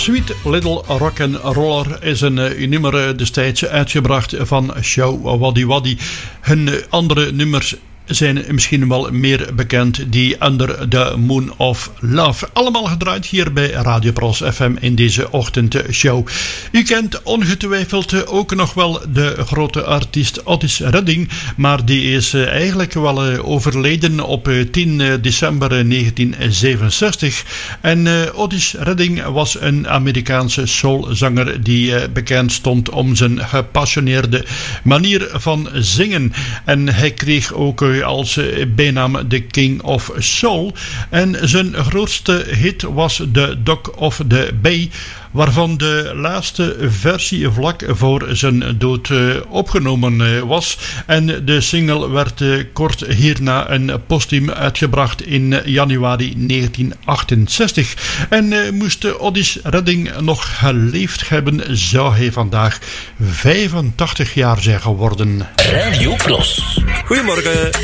Sweet Little Rock'n'Roller is een nummer destijds uitgebracht van Show Waddy Waddy. Hun andere nummers zijn misschien wel meer bekend, die Under the Moon of Love. Allemaal gedraaid hier bij Radio Pros FM in deze ochtendshow. U kent ongetwijfeld ook nog wel de grote artiest Otis Redding, maar die is eigenlijk wel overleden op 10 december 1967. En Otis Redding was een Amerikaanse soulzanger die bekend stond om zijn gepassioneerde manier van zingen. En hij kreeg ook als bijnaam de King of Soul. En zijn grootste hit was The Dog of the Bay, waarvan de laatste versie vlak voor zijn dood opgenomen was. En de single werd kort hierna een postuum uitgebracht in januari 1968. En moest Otis Redding nog geleefd hebben, zou hij vandaag 85 jaar zijn geworden. Radio Pros. Goedemorgen.